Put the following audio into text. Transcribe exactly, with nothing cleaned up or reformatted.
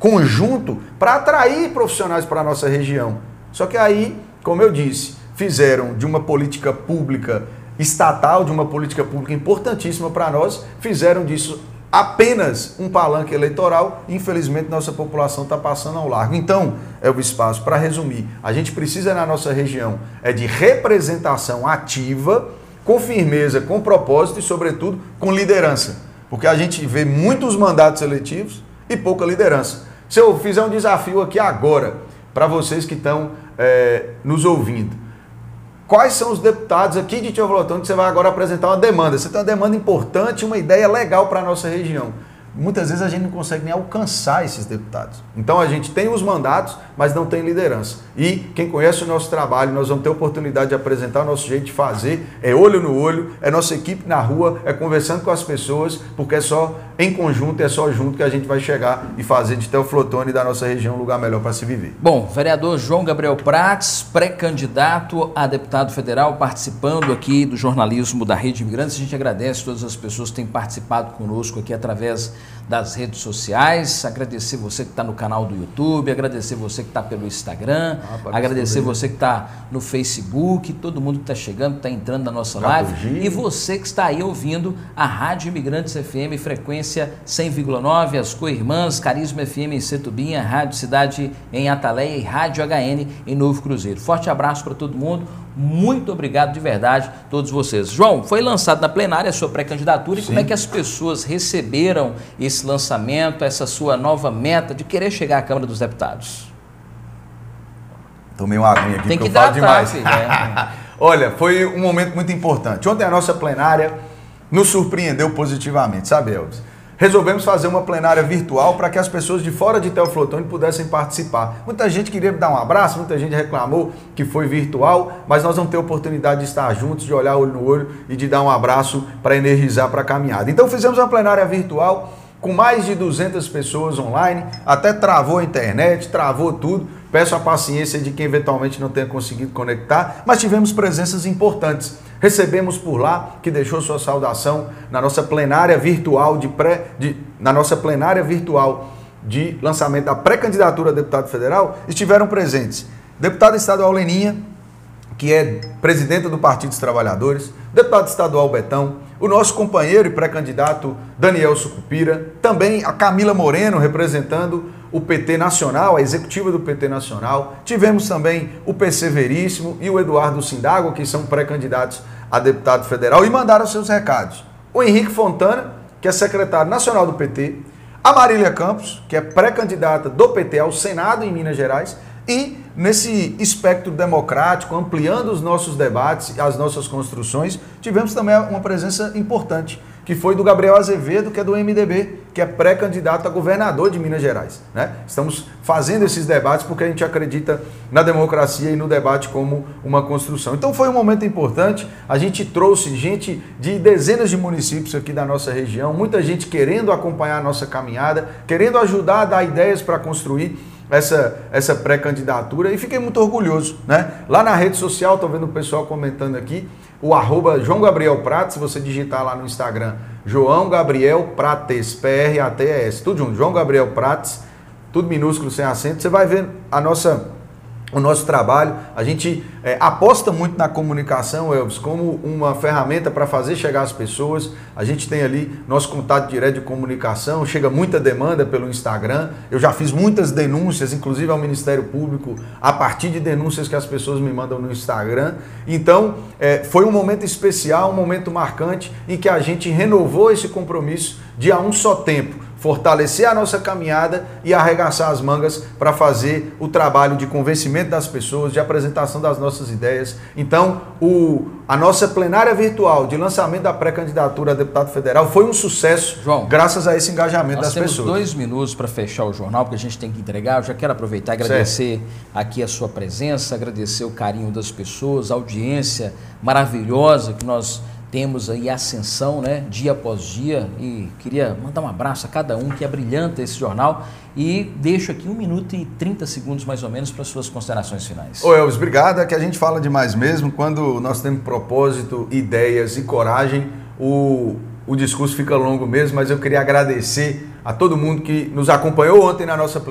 conjunto para atrair profissionais para a nossa região. Só que aí, como eu disse, fizeram de uma política pública estatal, de uma política pública importantíssima para nós, fizeram disso apenas um palanque eleitoral e infelizmente nossa população está passando ao largo. Então, Elvis Passo, para resumir, a gente precisa na nossa região é de representação ativa, com firmeza, com propósito e sobretudo com liderança. Porque a gente vê muitos mandatos eletivos e pouca liderança. Se eu fizer um desafio aqui agora, para vocês que estão é, nos ouvindo, quais são os deputados aqui de Teoflotone que você vai agora apresentar uma demanda? Você tem uma demanda importante, uma ideia legal para a nossa região. Muitas vezes a gente não consegue nem alcançar esses deputados. Então a gente tem os mandatos, mas não tem liderança. E quem conhece o nosso trabalho, nós vamos ter a oportunidade de apresentar o nosso jeito de fazer, é olho no olho, é nossa equipe na rua, é conversando com as pessoas, porque é só em conjunto, é só junto que a gente vai chegar e fazer de Teoflotone e da nossa região um lugar melhor para se viver. Bom, vereador João Gabriel Prates, pré-candidato a deputado federal, participando aqui do jornalismo da Rede Imigrantes. A gente agradece a todas as pessoas que têm participado conosco aqui através das redes sociais, agradecer você que está no canal do YouTube, agradecer você que está pelo Instagram, ah, agradecer você que está no Facebook, todo mundo que está chegando, que está entrando na nossa live, e você que está aí ouvindo a Rádio Imigrantes F M, frequência cem vírgula nove, as co-irmãs, Carisma F M em Setubinha, Rádio Cidade em Ataleia e Rádio H N em Novo Cruzeiro. Forte abraço para todo mundo. Muito obrigado de verdade a todos vocês. João, foi lançado na plenária a sua pré-candidatura e como é que as pessoas receberam esse lançamento, essa sua nova meta de querer chegar à Câmara dos Deputados? Tomei uma aguinha aqui, tem que eu falo demais. Filho, é. Olha, foi um momento muito importante. Ontem a nossa plenária nos surpreendeu positivamente, sabe, Elvis? Resolvemos fazer uma plenária virtual para que as pessoas de fora de Teoflotone pudessem participar. Muita gente queria dar um abraço, muita gente reclamou que foi virtual, mas nós vamos ter a oportunidade de estar juntos, de olhar olho no olho e de dar um abraço para energizar para a caminhada. Então fizemos uma plenária virtual com mais de duzentas pessoas online, até travou a internet, travou tudo. Peço a paciência de quem eventualmente não tenha conseguido conectar, mas tivemos presenças importantes. Recebemos por lá, que deixou sua saudação na nossa plenária virtual de pré, de, na nossa plenária virtual de lançamento da pré-candidatura a deputado federal, estiveram presentes deputada estadual Leninha, que é presidenta do Partido dos Trabalhadores, deputado estadual Betão, o nosso companheiro e pré-candidato Daniel Sucupira, também a Camila Moreno, representando o P T Nacional, a executiva do P T Nacional. Tivemos também o P C Veríssimo e o Eduardo Sindágua, que são pré-candidatos a deputado federal, e mandaram seus recados. O Henrique Fontana, que é secretário nacional do P T, a Marília Campos, que é pré-candidata do P T ao Senado em Minas Gerais, e nesse espectro democrático, ampliando os nossos debates, as nossas construções, tivemos também uma presença importante, que foi do Gabriel Azevedo, que é do M D B, que é pré-candidato a governador de Minas Gerais, né? Estamos fazendo esses debates porque a gente acredita na democracia e no debate como uma construção. Então foi um momento importante, a gente trouxe gente de dezenas de municípios aqui da nossa região, muita gente querendo acompanhar a nossa caminhada, querendo ajudar a dar ideias para construir essa, essa pré-candidatura, e fiquei muito orgulhoso, né? Lá na rede social, estou vendo o pessoal comentando aqui, o arroba João Gabriel Prates, se você digitar lá no Instagram, João Gabriel Prates, P R A T E S, tudo junto, João Gabriel Prates, tudo minúsculo, sem acento, você vai ver a nossa, o nosso trabalho. A gente é, aposta muito na comunicação, Elvis, como uma ferramenta para fazer chegar às pessoas. A gente tem ali nosso contato direto de comunicação, chega muita demanda pelo Instagram. Eu já fiz muitas denúncias, inclusive ao Ministério Público, a partir de denúncias que as pessoas me mandam no Instagram. Então, é, foi um momento especial, um momento marcante, em que a gente renovou esse compromisso de a um só tempo fortalecer a nossa caminhada e arregaçar as mangas para fazer o trabalho de convencimento das pessoas, de apresentação das nossas ideias. Então, o, a nossa plenária virtual de lançamento da pré-candidatura a deputado federal foi um sucesso, João, graças a esse engajamento das pessoas. Nós temos dois minutos para fechar o jornal, porque a gente tem que entregar. Eu já quero aproveitar e agradecer certo. aqui a sua presença, agradecer o carinho das pessoas, a audiência maravilhosa que nós temos aí, ascensão, né, dia após dia, e queria mandar um abraço a cada um que abrilhanta esse jornal, e deixo aqui um minuto e trinta segundos mais ou menos para suas considerações finais. Ô Elvis, obrigado, é que a gente fala demais mesmo. Quando nós temos propósito, ideias e coragem, o, o discurso fica longo mesmo, mas eu queria agradecer a todo mundo que nos acompanhou ontem na nossa